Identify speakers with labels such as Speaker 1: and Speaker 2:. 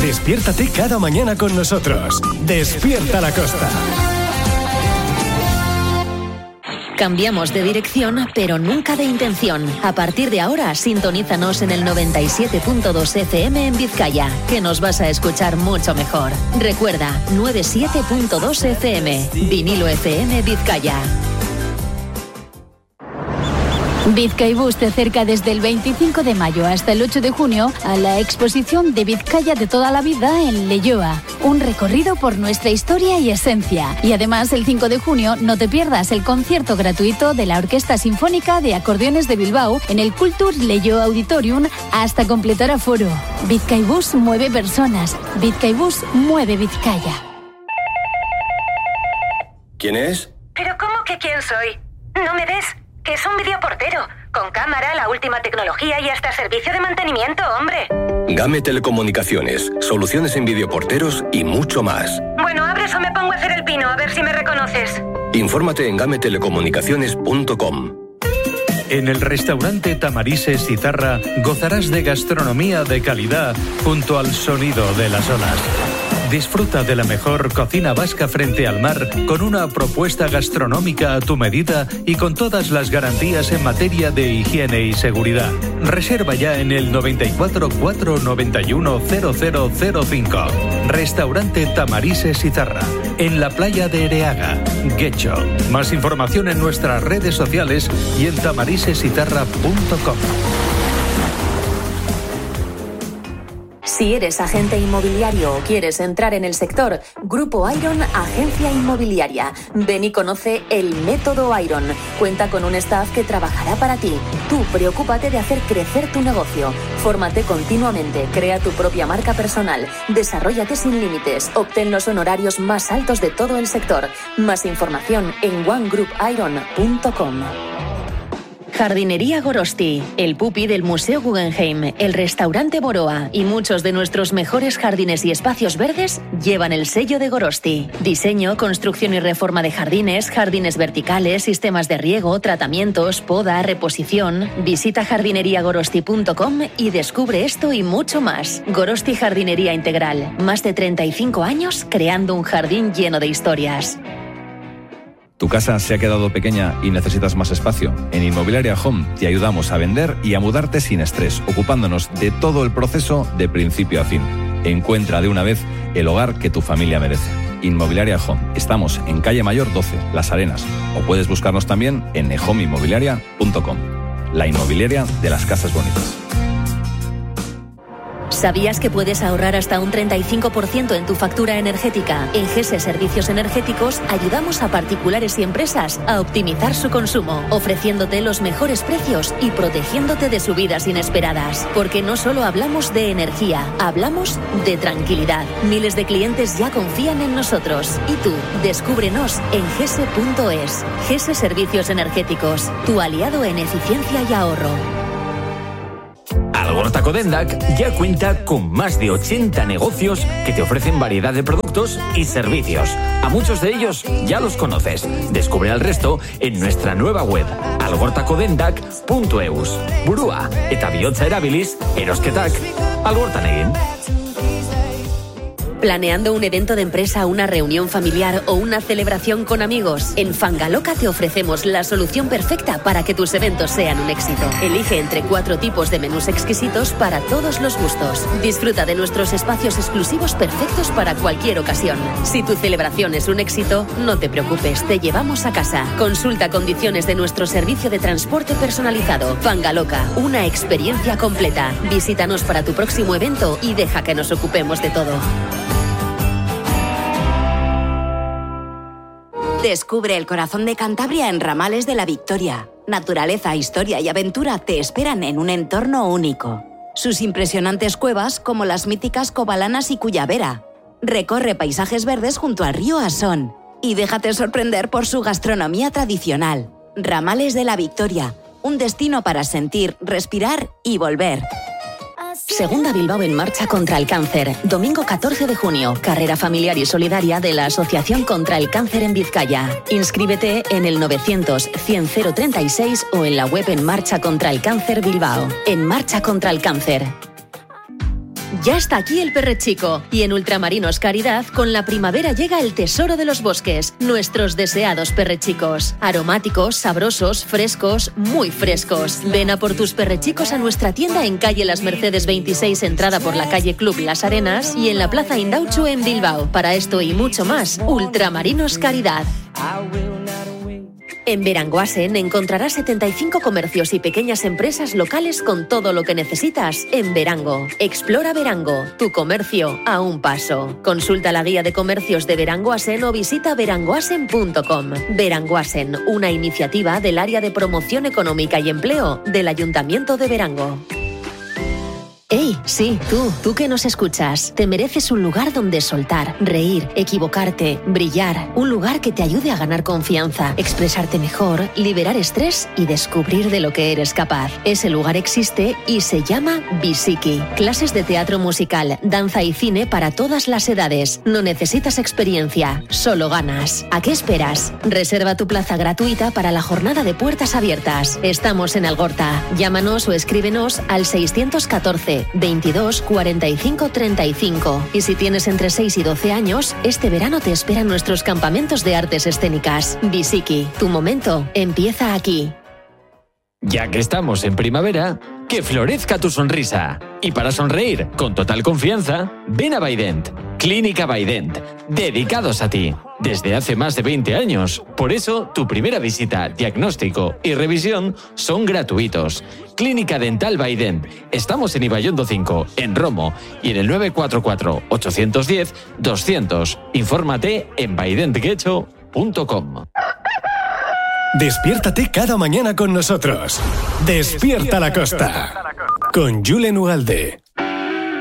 Speaker 1: Despiértate cada mañana con nosotros. Despierta la Costa.
Speaker 2: Cambiamos de dirección, pero nunca de intención. A partir de ahora, sintonízanos en el 97.2 FM en Vizcaya, que nos vas a escuchar mucho mejor. Recuerda, 97.2 FM, Vinilo FM Vizcaya.
Speaker 3: Vizcaibus te acerca desde el 25 de mayo hasta el 8 de junio a la exposición de Vizcaya de toda la vida en Leioa. Un recorrido por nuestra historia y esencia. Y además, el 5 de junio no te pierdas el concierto gratuito de la Orquesta Sinfónica de Acordeones de Bilbao en el Kultur Leioa Auditorium hasta completar aforo. Vizcaibus mueve personas. Vizcaibus mueve Vizcaya.
Speaker 4: ¿Quién es?
Speaker 5: ¿Pero cómo que quién soy? ¿No me ves? Que es un videoportero, con cámara, la última tecnología y hasta servicio de mantenimiento, hombre.
Speaker 4: Game Telecomunicaciones, soluciones en videoporteros y mucho más.
Speaker 5: Bueno, abres o me pongo a hacer el pino, a ver si me reconoces.
Speaker 4: Infórmate en gametelecomunicaciones.com.
Speaker 6: En el restaurante Tamarises Cizarra gozarás de gastronomía de calidad junto al sonido de las olas. Disfruta de la mejor cocina vasca frente al mar con una propuesta gastronómica a tu medida y con todas las garantías en materia de higiene y seguridad. Reserva ya en el 94 491 0005. Restaurante Tamarises Cizarra, en la playa de Ereaga, Guecho. Más información en nuestras redes sociales y en tamarisescizarra.com.
Speaker 2: Si eres agente inmobiliario o quieres entrar en el sector, Grupo Iron, agencia inmobiliaria. Ven y conoce el método Iron. Cuenta con un staff que trabajará para ti. Tú preocúpate de hacer crecer tu negocio. Fórmate continuamente, crea tu propia marca personal, desarróllate sin límites, obtén los honorarios más altos de todo el sector. Más información en onegroupiron.com. Jardinería Gorosti, el pupi del Museo Guggenheim, el restaurante Boroa y muchos de nuestros mejores jardines y espacios verdes llevan el sello de Gorosti. Diseño, construcción y reforma de jardines, jardines verticales, sistemas de riego, tratamientos, poda, reposición. Visita jardineriagorosti.com y descubre esto y mucho más. Gorosti Jardinería Integral, más de 35 años creando un jardín lleno de historias.
Speaker 7: ¿Tu casa se ha quedado pequeña y necesitas más espacio? En Inmobiliaria Home te ayudamos a vender y a mudarte sin estrés, ocupándonos de todo el proceso de principio a fin. Encuentra de una vez el hogar que tu familia merece. Inmobiliaria Home. Estamos en Calle Mayor 12, Las Arenas. O puedes buscarnos también en nehomeinmobiliaria.com. La inmobiliaria de las casas bonitas.
Speaker 2: ¿Sabías que puedes ahorrar hasta un 35% en tu factura energética? En GESE Servicios Energéticos ayudamos a particulares y empresas a optimizar su consumo, ofreciéndote los mejores precios y protegiéndote de subidas inesperadas. Porque no solo hablamos de energía, hablamos de tranquilidad. Miles de clientes ya confían en nosotros. Y tú, descúbrenos en gese.es. GESE Servicios Energéticos, tu aliado en eficiencia y ahorro.
Speaker 8: Algorta Codendac ya cuenta con más de 80 negocios que te ofrecen variedad de productos y servicios. A muchos de ellos ya los conoces. Descubre el resto en nuestra nueva web, algortacodendac.eus. Burua, eta bihotza erabiliz, erosketak, Algortan egin.
Speaker 2: ¿Planeando un evento de empresa, una reunión familiar o una celebración con amigos? En Fangaloca te ofrecemos la solución perfecta para que tus eventos sean un éxito. Elige entre 4 tipos de menús exquisitos para todos los gustos. Disfruta de nuestros espacios exclusivos perfectos para cualquier ocasión. Si tu celebración es un éxito, no te preocupes, te llevamos a casa. Consulta condiciones de nuestro servicio de transporte personalizado. Fangaloca, una experiencia completa. Visítanos para tu próximo evento y deja que nos ocupemos de todo.
Speaker 9: Descubre el corazón de Cantabria en Ramales de la Victoria. Naturaleza, historia y aventura te esperan en un entorno único. Sus impresionantes cuevas, como las míticas Covalanas y Cuyavera. Recorre paisajes verdes junto al río Asón y déjate sorprender por su gastronomía tradicional. Ramales de la Victoria, un destino para sentir, respirar y volver.
Speaker 2: Segunda Bilbao en marcha contra el cáncer. Domingo 14 de junio. Carrera familiar y solidaria de la Asociación contra el Cáncer en Vizcaya. Inscríbete en el 900-100-036 o en la web En Marcha contra el Cáncer Bilbao. En Marcha contra el Cáncer. Ya está aquí el perrechico y en Ultramarinos Caridad con la primavera llega el tesoro de los bosques, nuestros deseados perrechicos. Aromáticos, sabrosos, frescos, muy frescos. Ven a por tus perrechicos a nuestra tienda en calle Las Mercedes 26, entrada por la calle Club Las Arenas y en la plaza Indauchu en Bilbao. Para esto y mucho más, Ultramarinos Caridad. En Beranguasen encontrarás 75 comercios y pequeñas empresas locales con todo lo que necesitas en Berango. Explora Berango, tu comercio a un paso. Consulta la guía de comercios de Beranguasen o visita beranguasen.com. Beranguasen, una iniciativa del Área de Promoción Económica y Empleo del Ayuntamiento de Berango. ¡Ey! Sí, tú que nos escuchas. Te mereces un lugar donde soltar, reír, equivocarte, brillar. Un lugar que te ayude a ganar confianza, expresarte mejor, liberar estrés y descubrir de lo que eres capaz. Ese lugar existe y se llama Bisiki. Clases de teatro musical, danza y cine para todas las edades. No necesitas experiencia, solo ganas. ¿A qué esperas? Reserva tu plaza gratuita para la jornada de puertas abiertas. Estamos en Algorta. Llámanos o escríbenos al 614 22 45 35. Y si tienes entre 6 y 12 años, este verano te esperan nuestros campamentos de artes escénicas. Bisiki, tu momento empieza aquí.
Speaker 8: Ya que estamos en primavera, que florezca tu sonrisa. Y para sonreír con total confianza, ven a Baident. Clínica Baident, dedicados a ti. Desde hace más de 20 años. Por eso, tu primera visita, diagnóstico y revisión son gratuitos. Clínica Dental Baident. Estamos en Ibaiondo 5, en Romo, y en el 944-810-200. Infórmate en baidentguecho.com.
Speaker 1: Despiértate cada mañana con nosotros. Despierta la Costa. Con Julen Ugalde.